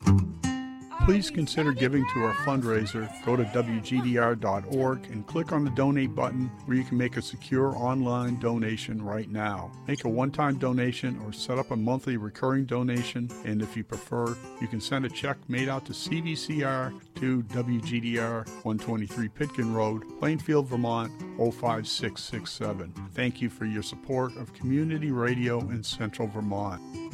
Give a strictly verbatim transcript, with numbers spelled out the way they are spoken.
Please consider giving to our fundraiser. Go to W G D R dot org and click on the donate button where you can make a secure online donation right now. Make a one-time donation or set up a monthly recurring donation, and if you prefer, you can send a check made out to C V C R to W G D R, one twenty-three Pitkin Road, Plainfield, Vermont, oh five six six seven. Thank you for your support of community radio in Central Vermont.